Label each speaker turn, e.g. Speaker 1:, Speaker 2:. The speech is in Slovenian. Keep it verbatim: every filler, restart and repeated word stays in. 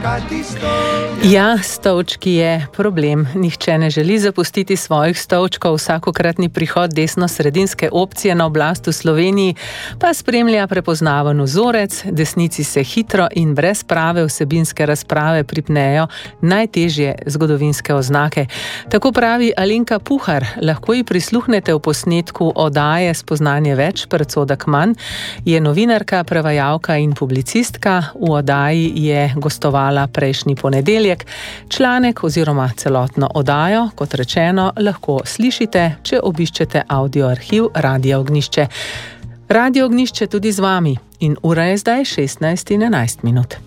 Speaker 1: Ja, stolčki je problem. Nihče ne želi zapustiti svojih stolčkov. Vsakokratni prihod desno-sredinske opcije na oblast v Sloveniji pa spremlja prepoznaven vzorec. Desnici se hitro in brez prave vsebinske razprave pripnejo najtežje zgodovinske oznake. Tako pravi Alenka Puhar. Lahko ji prisluhnete v posnetku oddaje Spoznanje več, predsodek manj. Je novinarka, prevajalka in publicistka. V oddaji je gostovala prejšnji ponedeljek. Članek oziroma celotno oddajo, kot rečeno, lahko slišite, če obiščete audio arhiv Radia Ognjišče. Radio Ognjišče tudi z vami in ura je zdaj šestnajst in enajst minut.